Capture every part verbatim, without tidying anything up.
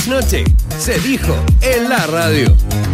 trasnoche se dijo en la radio.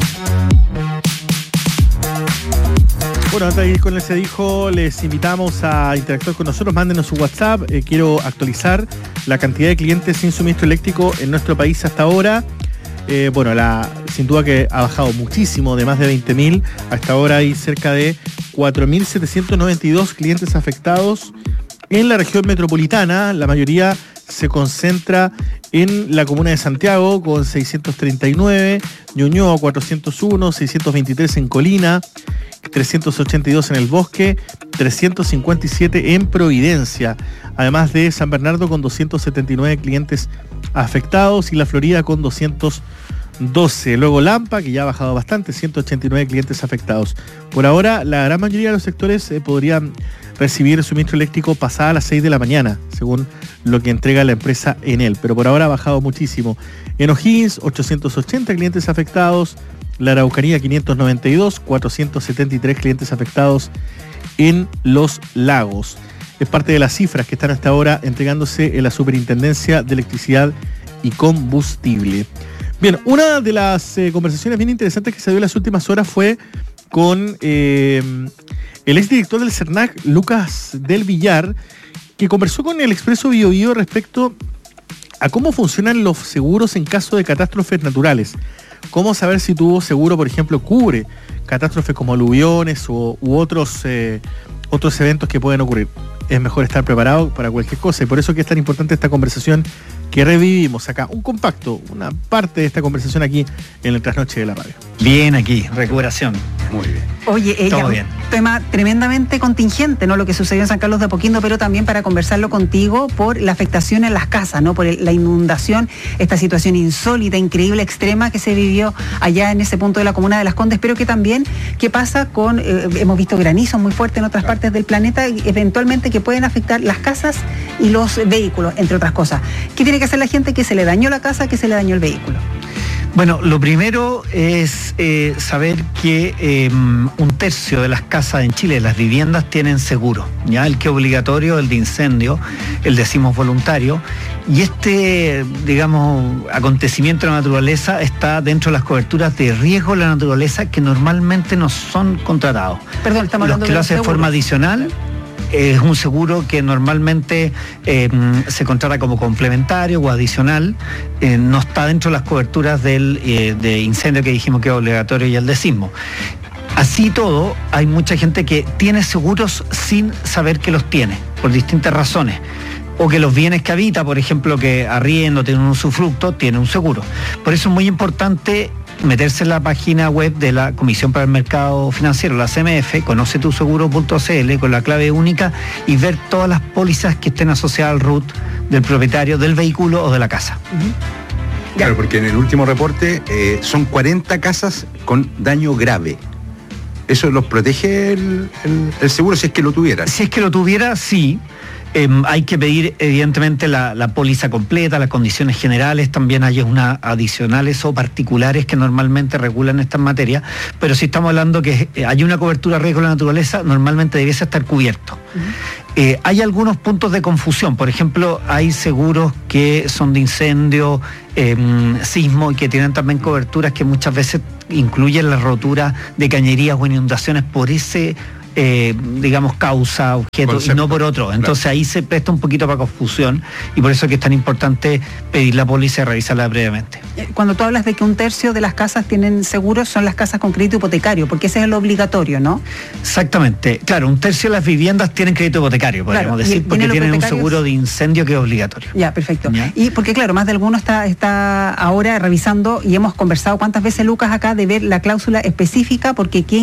Bueno, antes de ir con el Se Dijo, les invitamos a interactuar con nosotros. Mándenos su WhatsApp. Eh, quiero actualizar la cantidad de clientes sin suministro eléctrico en nuestro país hasta ahora. Eh, bueno, la, sin duda que ha bajado muchísimo, de más de veinte mil. Hasta ahora hay cerca de cuatro mil setecientos noventa y dos clientes afectados en la región metropolitana. La mayoría se concentra en la comuna de Santiago con seiscientos treinta y nueve, Ñuñoa cuatrocientos uno, seiscientos veintitrés en Colina, trescientos ochenta y dos en El Bosque, trescientos cincuenta y siete en Providencia, además de San Bernardo con doscientos setenta y nueve clientes afectados y La Florida con doscientos doce. Luego Lampa, que ya ha bajado bastante, ciento ochenta y nueve clientes afectados. Por ahora, la gran mayoría de los sectores eh, podrían recibir suministro eléctrico pasada las seis de la mañana, según lo que entrega la empresa Enel, pero por ahora ha bajado muchísimo. En O'Higgins, ochocientos ochenta clientes afectados, la Araucanía quinientos noventa y dos, cuatrocientos setenta y tres clientes afectados en Los Lagos. Es parte de las cifras que están hasta ahora entregándose en la Superintendencia de Electricidad y Combustible. Bien, una de las eh, conversaciones bien interesantes que se dio en las últimas horas fue con eh, el exdirector del CERNAC, Lucas del Villar, que conversó con el Expreso Bio Bio respecto a cómo funcionan los seguros en caso de catástrofes naturales. Cómo saber si tu seguro, por ejemplo, cubre catástrofes como aluviones o, u otros, eh, otros eventos que pueden ocurrir. Es mejor estar preparado para cualquier cosa y por eso que es tan importante esta conversación que revivimos acá. Un compacto, una parte de esta conversación aquí en el Trasnoche de la Radio. Bien aquí, recuperación. Muy bien. Oye, ella, todo bien. Un tema tremendamente contingente, ¿no? Lo que sucedió en San Carlos de Apoquindo, pero también para conversarlo contigo por la afectación en las casas, ¿no? Por el, la inundación, esta situación insólita, increíble, extrema que se vivió allá en ese punto de la comuna de Las Condes, pero que también, ¿qué pasa con, eh, hemos visto granizos muy fuertes en otras claro. partes del planeta, eventualmente que pueden afectar las casas y los vehículos, entre otras cosas. ¿Qué tiene que hacer la gente que se le dañó la casa, que se le dañó el vehículo? Bueno, lo primero es eh, saber que eh, un tercio de las casas en Chile, las viviendas, tienen seguro, ¿ya? El que es obligatorio, el de incendio, el decimos voluntario, y este, digamos, acontecimiento de la naturaleza está dentro de las coberturas de riesgo de la naturaleza que normalmente no son contratados. Perdón, estamos hablando Los que de lo hacen de forma adicional. Es un seguro que normalmente eh, se contrata como complementario o adicional, eh, no está dentro de las coberturas del, eh, de incendio que dijimos que es obligatorio y el de sismo. Así todo, hay mucha gente que tiene seguros sin saber que los tiene, por distintas razones. O que los bienes que habita, por ejemplo, que arriendo, tiene un usufructo, tiene un seguro. Por eso es muy importante meterse en la página web de la Comisión para el Mercado Financiero, la C M F, conoce tu seguro punto c l con la clave única y ver todas las pólizas que estén asociadas al R U T del propietario del vehículo o de la casa. Uh-huh. Claro, porque en el último reporte eh, son cuarenta casas con daño grave. ¿Eso los protege el, el, el seguro si es que lo tuviera? Si es que lo tuviera, sí. Eh, hay que pedir evidentemente la, la póliza completa, las condiciones generales, también hay unas adicionales o particulares que normalmente regulan estas materias, pero si estamos hablando que hay una cobertura riesgo de la naturaleza, normalmente debiese estar cubierto. Uh-huh. Eh, hay algunos puntos de confusión, por ejemplo, hay seguros que son de incendio, eh, sismo y que tienen también coberturas que muchas veces incluyen la rotura de cañerías o inundaciones por ese Eh, digamos, causa, objeto, concepto, y no por otro. Entonces claro. Ahí se presta un poquito para confusión y por eso es que es tan importante pedir la póliza y revisarla previamente. Cuando tú hablas de que un tercio de las casas tienen seguros, son las casas con crédito hipotecario, porque ese es el obligatorio, ¿no? Exactamente. Claro, un tercio de las viviendas tienen crédito hipotecario, podríamos claro, decir, porque tienen un seguro de incendio que es obligatorio. Ya, perfecto. ¿Ya? Y porque, claro, más de alguno está, está ahora revisando y hemos conversado cuántas veces, Lucas, acá de ver la cláusula específica, porque ¿quién